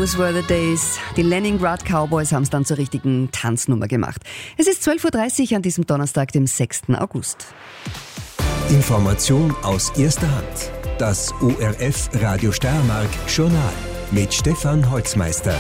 Those were the days. Die Leningrad Cowboys haben es dann zur richtigen Tanznummer gemacht. Es ist 12.30 Uhr an diesem Donnerstag, dem 6. August. Information aus erster Hand. Das ORF Radio Steiermark Journal mit Stefan Holzmeister.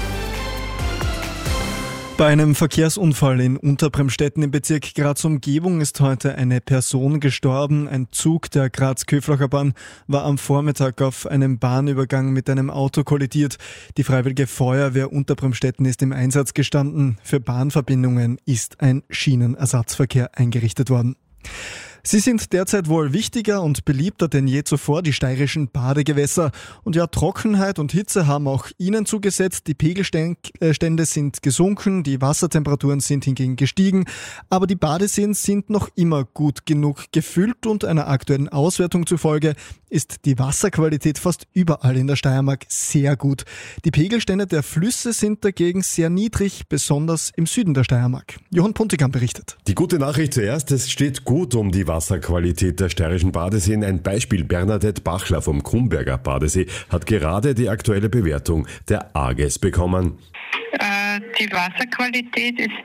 Bei einem Verkehrsunfall in Unterbremstetten im Bezirk Graz-Umgebung ist heute eine Person gestorben. Ein Zug der Graz-Köflacher Bahn war am Vormittag auf einem Bahnübergang mit einem Auto kollidiert. Die Freiwillige Feuerwehr Unterbremstetten ist im Einsatz gestanden. Für Bahnverbindungen ist ein Schienenersatzverkehr eingerichtet worden. Sie sind derzeit wohl wichtiger und beliebter denn je zuvor, die steirischen Badegewässer. Und ja, Trockenheit und Hitze haben auch ihnen zugesetzt. Die Pegelstände sind gesunken, die Wassertemperaturen sind hingegen gestiegen. Aber die Badeseen sind noch immer gut genug gefüllt und einer aktuellen Auswertung zufolge ist die Wasserqualität fast überall in der Steiermark sehr gut. Die Pegelstände der Flüsse sind dagegen sehr niedrig, besonders im Süden der Steiermark. Johann Puntigam berichtet. Die gute Nachricht zuerst, es steht gut um die Wasserqualität der steirischen Badeseen. Ein Beispiel: Bernadette Bachler vom Krumberger Badesee hat gerade die aktuelle Bewertung der AGES bekommen. Die Wasserqualität ist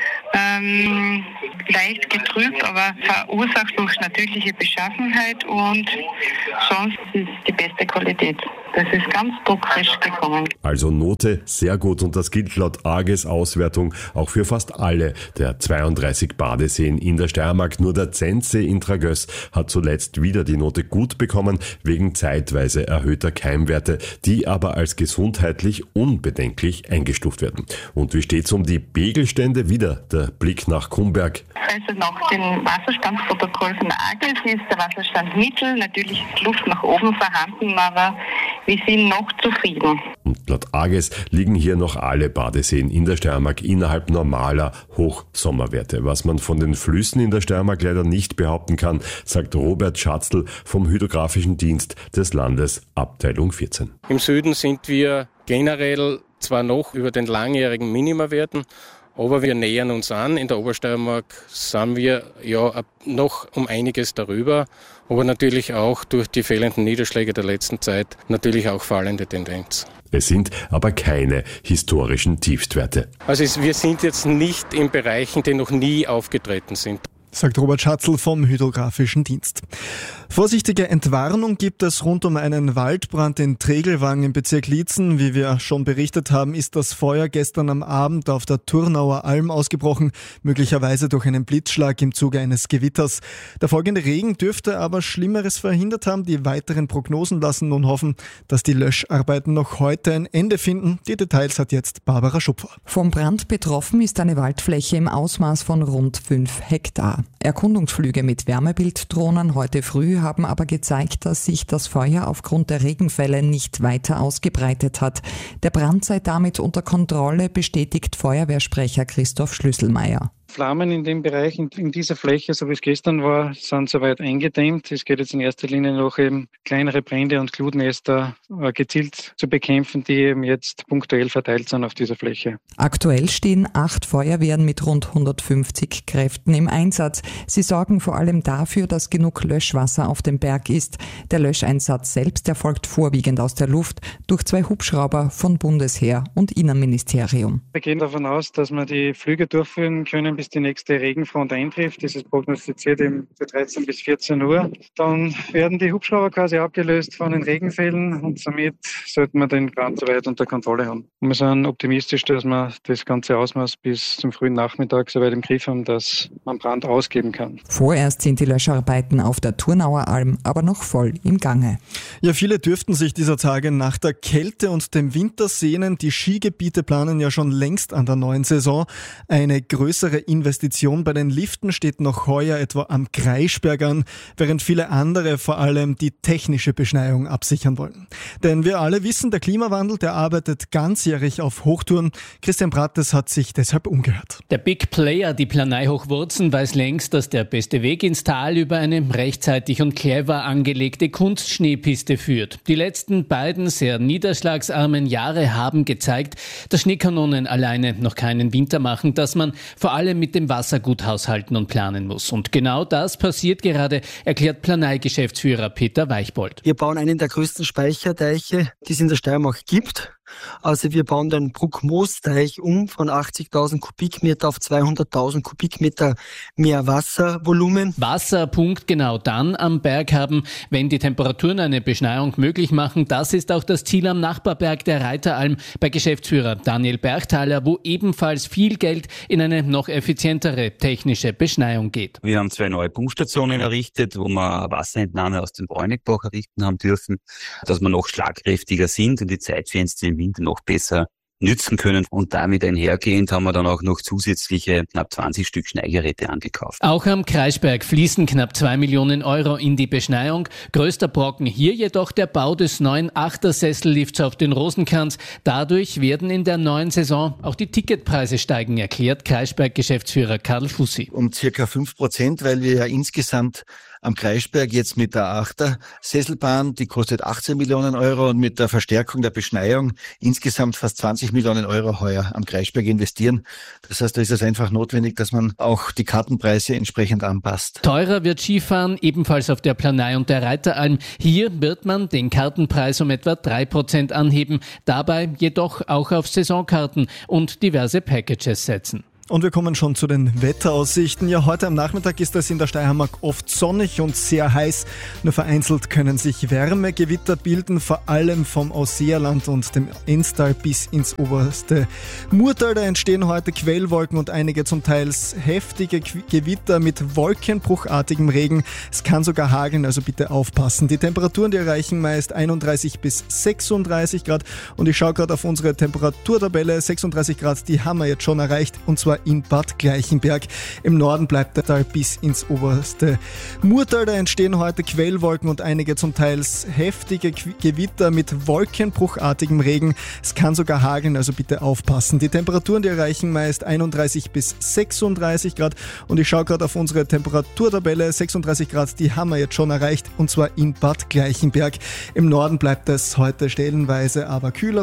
leicht getrübt, aber verursacht durch natürliche Beschaffenheit und sonst ist die beste Qualität. Das ist ganz druckfrisch gekommen. Also Note sehr gut, und das gilt laut AGES Auswertung auch für fast alle der 32 Badeseen in der Steiermark. Nur der Zentsee in Tragöss hat zuletzt wieder die Note gut bekommen, wegen zeitweise erhöhter Keimwerte, die aber als gesundheitlich unbedenklich eingestuft werden. Und wie steht's um die Pegelstände? Wieder der Blick nach Krumberg. Also nach dem Wasserstandsprotokoll von der AGES ist der Wasserstand mittel. Natürlich ist Luft nach oben vorhanden, aber wir sind noch zufrieden. Und laut AGES liegen hier noch alle Badeseen in der Steiermark innerhalb normaler Hochsommerwerte. Was man von den Flüssen in der Steiermark leider nicht behaupten kann, sagt Robert Schatzl vom Hydrographischen Dienst des Landes, Abteilung 14. Im Süden sind wir generell zwar noch über den langjährigen Minima-Werten, aber wir nähern uns an. In der Obersteiermark sind wir ja noch um einiges darüber, aber natürlich auch durch die fehlenden Niederschläge der letzten Zeit natürlich auch fallende Tendenz. Es sind aber keine historischen Tiefstwerte. Also wir sind jetzt nicht in Bereichen, die noch nie aufgetreten sind, sagt Robert Schatzl vom Hydrographischen Dienst. Vorsichtige Entwarnung gibt es rund um einen Waldbrand in Tregelwang im Bezirk Liezen. Wie wir schon berichtet haben, ist das Feuer gestern am Abend auf der Turnauer Alm ausgebrochen, möglicherweise durch einen Blitzschlag im Zuge eines Gewitters. Der folgende Regen dürfte aber Schlimmeres verhindert haben. Die weiteren Prognosen lassen nun hoffen, dass die Löscharbeiten noch heute ein Ende finden. Die Details hat jetzt Barbara Schupfer. Vom Brand betroffen ist eine Waldfläche im Ausmaß von rund 5 Hektar. Erkundungsflüge mit Wärmebilddrohnen heute früh haben aber gezeigt, dass sich das Feuer aufgrund der Regenfälle nicht weiter ausgebreitet hat. Der Brand sei damit unter Kontrolle, bestätigt Feuerwehrsprecher Christoph Schlüsselmeier. Flammen in dem Bereich, in dieser Fläche, so wie es gestern war, sind soweit eingedämmt. Es geht jetzt in erster Linie noch eben kleinere Brände und Glutnester gezielt zu bekämpfen, die eben jetzt punktuell verteilt sind auf dieser Fläche. Aktuell stehen 8 Feuerwehren mit rund 150 Kräften im Einsatz. Sie sorgen vor allem dafür, dass genug Löschwasser auf dem Berg ist. Der Löscheinsatz selbst erfolgt vorwiegend aus der Luft durch 2 Hubschrauber von Bundesheer und Innenministerium. Wir gehen davon aus, dass wir die Flüge durchführen können, bis die nächste Regenfront eintrifft. Das ist prognostiziert eben für 13 bis 14 Uhr. Dann werden die Hubschrauber quasi abgelöst von den Regenfällen und somit sollten wir den Brand soweit unter Kontrolle haben. Und wir sind optimistisch, dass wir das ganze Ausmaß bis zum frühen Nachmittag soweit im Griff haben, dass man Brand ausgeben kann. Vorerst sind die Löscharbeiten auf der Turnauer Alm aber noch voll im Gange. Ja, viele dürften sich dieser Tage nach der Kälte und dem Winter sehnen. Die Skigebiete planen ja schon längst an der neuen Saison. Eine größere Investition bei den Liften steht noch heuer etwa am Kreischberg an, während viele andere vor allem die technische Beschneiung absichern wollen. Denn wir alle wissen, der Klimawandel, der arbeitet ganzjährig auf Hochtouren. Christian Brattes hat sich deshalb umgehört. Der Big Player, die Planei-Hochwurzen, weiß längst, dass der beste Weg ins Tal über eine rechtzeitig und clever angelegte Kunstschneepiste führt. Die letzten beiden sehr niederschlagsarmen Jahre haben gezeigt, dass Schneekanonen alleine noch keinen Winter machen, dass man vor allem mit dem Wasser gut haushalten und planen muss. Und genau das passiert gerade, erklärt Planei-Geschäftsführer Peter Weichbold. Wir bauen einen der größten Speicherdeiche, die es in der Steiermark gibt. Also wir bauen den Bruckmoosteich um von 80.000 Kubikmeter auf 200.000 Kubikmeter mehr Wasservolumen. Wasser punktgenau dann am Berg haben, wenn die Temperaturen eine Beschneiung möglich machen. Das ist auch das Ziel am Nachbarberg der Reiteralm bei Geschäftsführer Daniel Berchthaler, wo ebenfalls viel Geld in eine noch effizientere technische Beschneiung geht. Wir haben 2 neue Pumpstationen errichtet, wo wir Wasserentnahme aus dem Bräunigbach errichten haben dürfen, dass wir noch schlagkräftiger sind und die Zeitfenster im Winter noch besser nützen können. Und damit einhergehend haben wir dann auch noch zusätzliche knapp 20 Stück Schneigeräte angekauft. Auch am Kreisberg fließen knapp 2 Millionen Euro in die Beschneiung. Größter Brocken hier jedoch der Bau des neuen 8er-Sessellifts auf den Rosenkranz. Dadurch werden in der neuen Saison auch die Ticketpreise steigen, erklärt Kreisberg-Geschäftsführer Karl Fussi. Um circa 5%, weil wir ja insgesamt am Kreisberg jetzt mit der 8er-Sesselbahn, die kostet 18 Millionen Euro und mit der Verstärkung der Beschneiung insgesamt fast 20 Millionen Euro heuer am Kreisberg investieren. Das heißt, da ist es einfach notwendig, dass man auch die Kartenpreise entsprechend anpasst. Teurer wird Skifahren ebenfalls auf der Planei und der Reiteralm. Hier wird man den Kartenpreis um etwa 3% anheben, dabei jedoch auch auf Saisonkarten und diverse Packages setzen. Und wir kommen schon zu den Wetteraussichten. Ja, heute am Nachmittag ist es in der Steiermark oft sonnig und sehr heiß. Nur vereinzelt können sich Wärmegewitter bilden, vor allem vom Ausseerland und dem Enstal bis ins oberste Murtal. Da entstehen heute Quellwolken und einige zum Teil heftige Gewitter mit wolkenbruchartigem Regen. Es kann sogar hageln, also bitte aufpassen. Die Temperaturen, die erreichen meist 31 bis 36 Grad. Und ich schaue gerade auf unsere Temperaturtabelle. 36 Grad, die haben wir jetzt schon erreicht, und zwar in Bad Gleichenberg. Im Norden bleibt der Tal bis ins oberste Murtal. Da entstehen heute Quellwolken und einige zum Teil heftige Gewitter mit wolkenbruchartigem Regen. Es kann sogar hageln, also bitte aufpassen. Die Temperaturen, die erreichen meist 31 bis 36 Grad. Und ich schaue gerade auf unsere Temperaturtabelle. 36 Grad, die haben wir jetzt schon erreicht, und zwar in Bad Gleichenberg. Im Norden bleibt es heute stellenweise aber kühler.